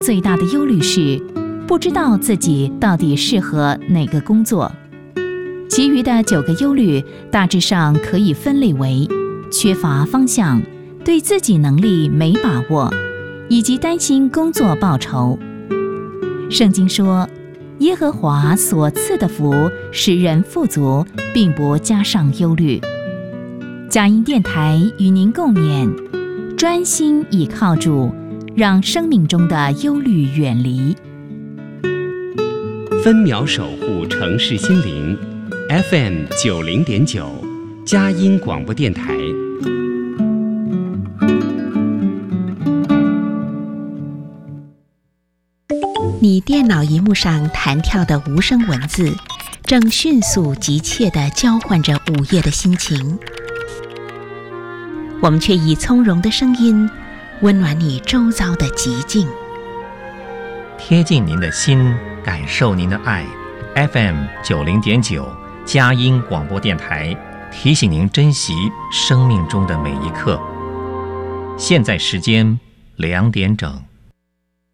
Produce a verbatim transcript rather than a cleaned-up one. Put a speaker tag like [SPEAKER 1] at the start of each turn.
[SPEAKER 1] 最大的忧虑是不知道自己到底适合哪个工作。其余的九个忧虑大致上可以分类为缺乏方向、对自己能力没把握，以及担心工作报酬。圣经说，耶和华所赐的福使人富足，并不加上忧虑。佳音电台与您共勉，专心倚靠主，让生命中的忧虑远离。
[SPEAKER 2] 分秒守护城市心灵 F M 九零点九，佳音广播电台。
[SPEAKER 3] 你电脑萤幕上弹跳的无声文字，正迅速急切地交换着午夜的心情。我们却以从容的声音，温暖你周遭的寂静，
[SPEAKER 4] 贴近您的心，感受您的爱。F M 九零点九，佳音广播电台提醒您珍惜生命中的每一刻。现在时间两点整。